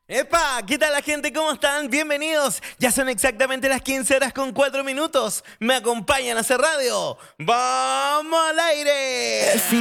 ¡Epa! ¿Qué tal la gente? ¿Cómo están? Bienvenidos. Ya son exactamente las 15:04. Me acompañan a hacer radio. ¡Vamos al aire!